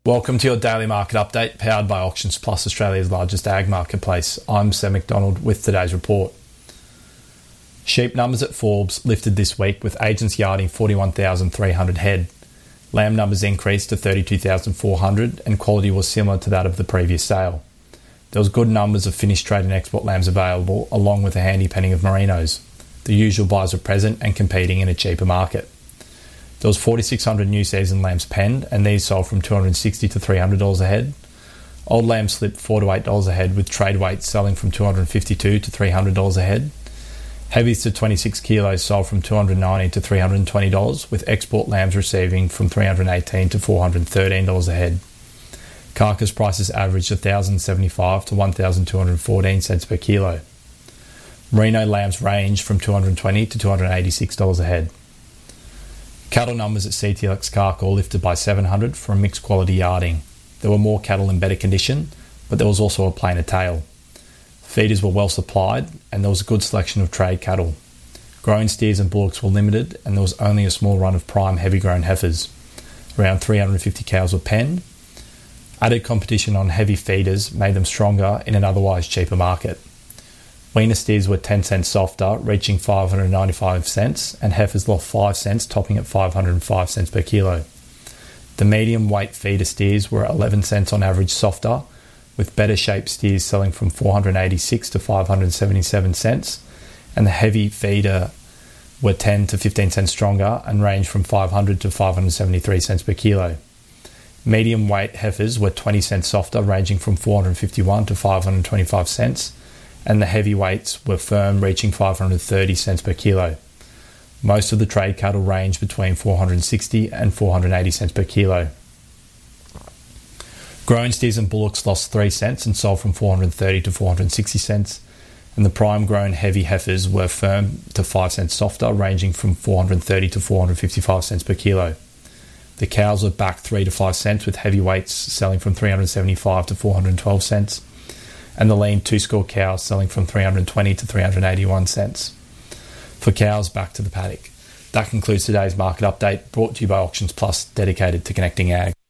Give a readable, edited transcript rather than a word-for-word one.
Welcome to your daily market update, powered by Auctions Plus, Australia's largest ag marketplace. I'm Sam McDonald with today's report. Sheep numbers at Forbes lifted this week, with agents yarding 41,300 head. Lamb numbers increased to 32,400 and quality was similar to that of the previous sale. There was good numbers of finished trade and export lambs available, along with a handy penny of merinos. The usual buyers were present and competing in a cheaper market. There was 4,600 new season lambs penned, and these sold from $260 to $300 a head. Old lambs slipped $4 to $8 a head, with trade weights selling from $252 to $300 a head. Heavies to 26 kilos sold from $290 to $320, with export lambs receiving from $318 to $413 a head. Carcass prices averaged $1,075 to $1,214 per kilo. Merino lambs ranged from $220 to $286 a head. Cattle numbers at CTLX Carcoar lifted by 700 from mixed quality yarding. There were more cattle in better condition, but there was also a plainer tail. Feeders were well supplied, and there was a good selection of trade cattle. Grown steers and bullocks were limited, and there was only a small run of prime heavy grown heifers. Around 350 cows were penned. Added competition on heavy feeders made them stronger in an otherwise cheaper market. Weaner steers were 10 cents softer, reaching 595 cents, and heifers lost 5 cents, topping at 505 cents per kilo. The medium weight feeder steers were 11 cents on average softer, with better shaped steers selling from 486 to 577 cents, and the heavy feeder were 10 to 15 cents stronger and ranged from 500 to 573 cents per kilo. Medium weight heifers were 20 cents softer, ranging from 451 to 525 cents, and the heavyweights were firm, reaching 530 cents per kilo. Most of the trade cattle ranged between 460 and 480 cents per kilo. Grown steers and bullocks lost 3 cents and sold from 430 to 460 cents, and the prime grown heavy heifers were firm to 5 cents softer, ranging from 430 to 455 cents per kilo. The cows were back 3 to 5 cents, with heavyweights selling from 375 to 412 cents, and the lean two-score cows selling from 320 to 381 cents. For cows, back to the paddock. That concludes today's market update, brought to you by Auctions Plus, dedicated to connecting ag.